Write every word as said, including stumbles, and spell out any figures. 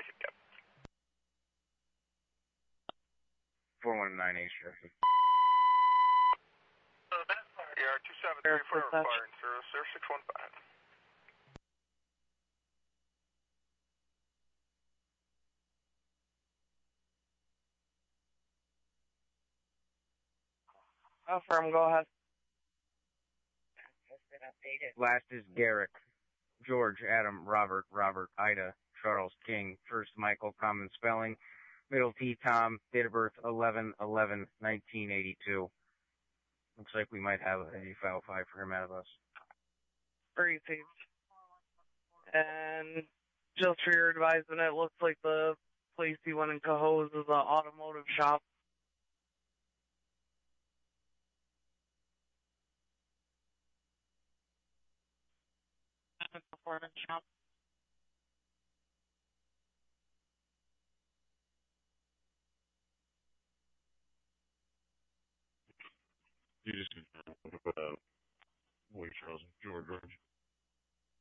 information, yep. four one nine eight, Sheriff. E R two seven three four, fire and service, sir, six one five. Affirm, go ahead. Last is Garrick. George, Adam, Robert, Robert, Ida, Charles, King, first Michael, common spelling, middle T, Tom, date of birth eleven eleven nineteen eighty-two. Looks like we might have a file five for him out of us. Received. And just for your advisement, it looks like the place he went in Cohoes is an automotive shop. Performance shop. You just confirmed, uh, Wait, Charles, George, George.